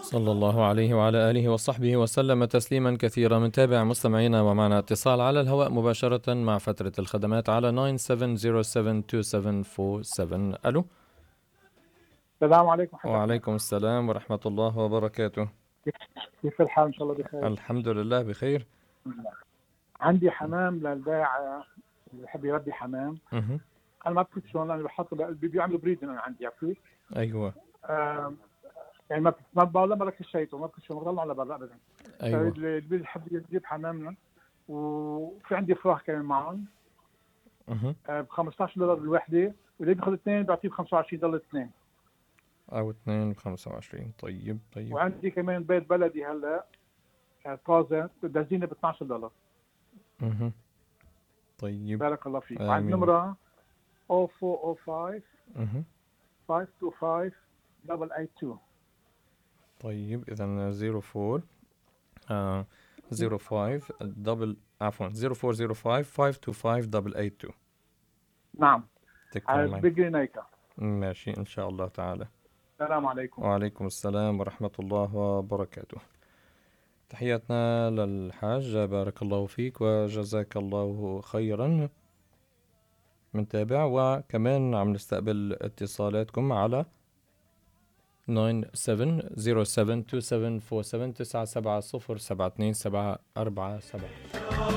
صلى الله عليه وعلى آله وصحبه وسلم تسليما كثيرا. متابع مستمعينا ومعنا اتصال على الهواء مباشرة مع فترة الخدمات على 97072747. ألو. السلام عليكم حاج أحمد. وعليكم السلام ورحمة الله وبركاته. كيف الحال؟ إن شاء الله بخير. الحمد لله بخير. عندي حمام للبيع، اللي بحب يربي حمام. أها. أنا ما بعرف شلون، أنا بحط بيعملوا بريدنج. أنا عندي عرفت. أيوة. يعني ما ولا ما ركشيته، ما بكشوا بطلعوا لبرا أبدا. أيوة. اللي بيحب يجيب حمامنا، وفي عندي فراخ كمان معهم. أها. ب $15 الوحدة، واللي بياخذ اثنين بعطيه $25 اثنين. أو 2 ب25. طيب. وعندي كمان بيض بلدي هلا طازة دزينة ب $12. أها. طيب. بارك الله فيك. وعند آمين. نمرة 0405 أها. 525 882. طيب إذا 04 05 دبل عفوا 0405 525 882. نعم. تكفى معي. بجرينيكا. ماشي إن شاء الله تعالى. السلام عليكم. وعليكم السلام ورحمة الله وبركاته. تحياتنا للحاج، بارك الله فيك وجزاك الله خيرا. منتابع وكمان عم نستقبل اتصالاتكم على 97072747 97072747.